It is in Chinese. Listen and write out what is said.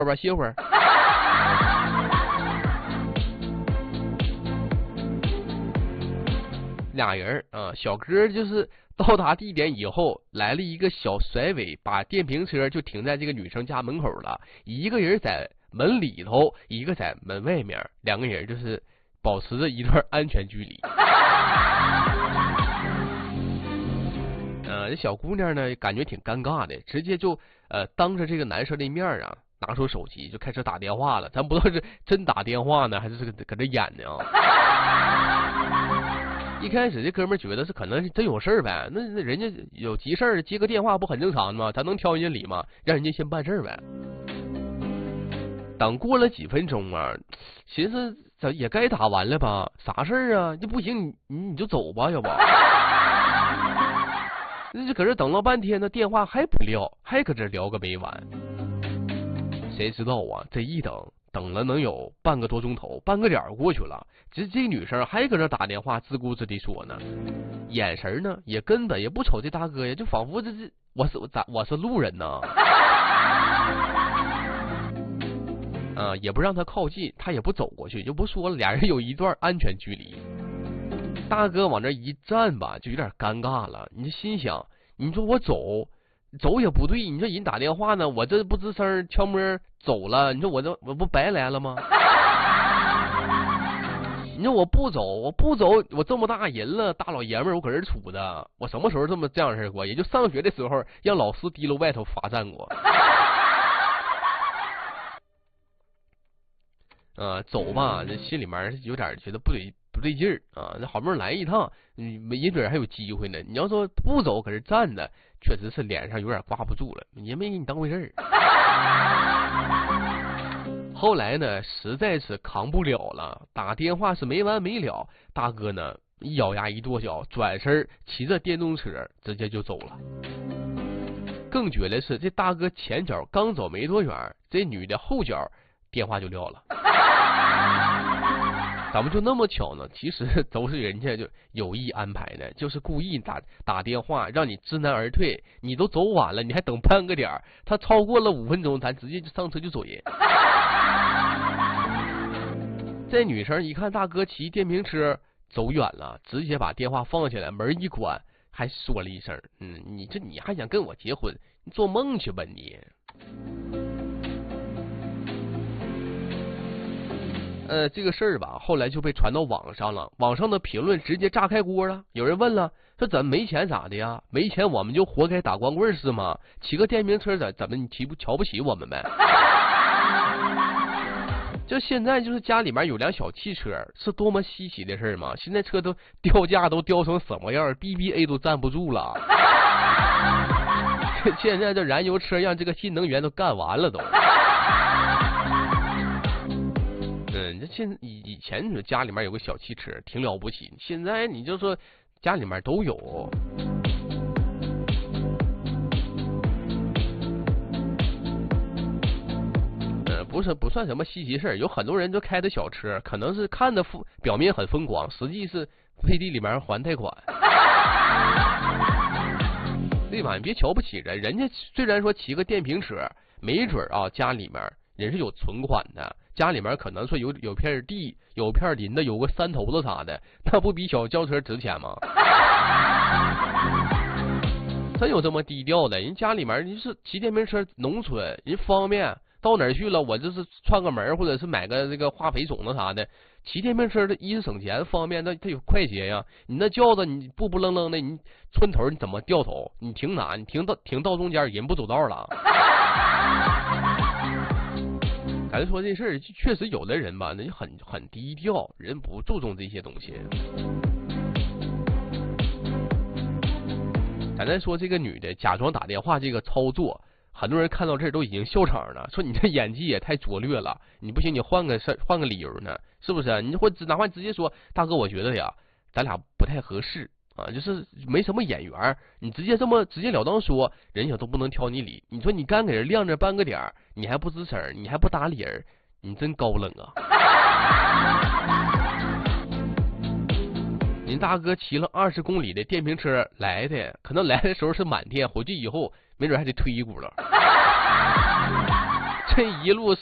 吧，歇会儿。俩人啊，小哥就是到达地点以后，来了一个小甩尾，把电瓶车就停在这个女生家门口了。一个人在门里头，一个在门外面，两个人就是保持着一段安全距离。这小姑娘呢，感觉挺尴尬的，直接就当着这个男生的面啊，拿出手机就开始打电话了。咱不知道是真打电话呢，还是搁这演呢啊？一开始这哥们觉得是可能是真有事呗，那人家有急事儿接个电话不很正常吗？咱能挑人家理吗？让人家先办事呗。等过了几分钟啊，寻思这也该打完了吧？啥事儿啊？这不行，你就走吧，要不？这可是等了半天，那电话还不撂，还搁这聊个没完。谁知道啊？这一等了能有半个多钟头，半个点过去了，这女生还搁这打电话，自顾自地说呢，眼神呢也根本也不瞅这大哥呀，就仿佛这我是路人呢。也不让他靠近，他也不走过去，就不说了，俩人有一段安全距离。大哥往这一站吧，就有点尴尬了。你心想，你说我走也不对，你说人打电话呢，我这不吱声悄摸走了，你说我不白来了吗？你说我不走，我这么大人了，大老爷们儿，我搁这杵的，我什么时候这样式过？也就上学的时候让老师提溜外头罚站过。走吧，这心里面有点觉得不对劲儿啊！那好不容易来一趟，没准还有机会呢。你要说不走，搁这站着，确实是脸上有点挂不住了，也没给你当回事儿。后来呢，实在是扛不了了，打电话是没完没了。大哥呢，一咬牙一跺脚，转身骑着电动车直接就走了。更绝的是，这大哥前脚刚走没多远，这女的后脚电话就撂了。怎么就那么巧呢？其实都是人家就有意安排的，就是故意打电话让你知难而退。你都走晚了，你还等半个点儿，他超过了5分钟，咱直接就上车就走人。这女生一看大哥骑电瓶车走远了，直接把电话放下来，门一关，还说了一声：“你还想跟我结婚？你做梦去吧你！”这个事儿吧，后来就被传到网上了，网上的评论直接炸开锅了。有人问了，说怎么没钱咋的呀？没钱我们就活该打光棍是吗？骑个电瓶车怎么你瞧不起我们呗？就现在就是家里面有辆小汽车，是多么稀奇的事吗？现在车都掉价都掉成什么样 ，BBA 都站不住了。现在这燃油车让这个新能源都干完了都。这以前你说家里面有个小汽车挺了不起，现在你就说家里面都有。不算什么稀奇事，有很多人就开的小车，可能是看的表面很风光，实际是背地里面还贷款。对吧？你别瞧不起人，人家虽然说骑个电瓶车，没准啊家里面人是有存款的。家里面可能说有片地，有片林的，有个山头子啥的，那不比小轿车值钱吗？真有这么低调的？人家里面人是骑电瓶车，农村人方便，到哪儿去了，我就是串个门，或者是买个这个化肥种子啥的。骑电瓶车的一是省钱方便，它有快捷呀。你那轿子你不愣愣的，你村头你怎么掉头？你停哪？你停到中间，人不走道了。咱说这事儿，确实有的人吧，那就很低调，人不注重这些东西。咱再说这个女的假装打电话这个操作，很多人看到这儿都已经笑场了，说你这演技也太拙劣了，你不行，你换个理由呢，是不是？你或哪怕直接说，大哥，我觉得呀，咱俩不太合适。就是没什么眼缘，你直接了当说，人家都不能挑你理。你说你刚给人晾着半个点儿，你还不吱声，你还不搭理人，你真高冷啊！您大哥骑了20公里的电瓶车来的，可能来的时候是满电，回去以后没准还得推一股了。 这一路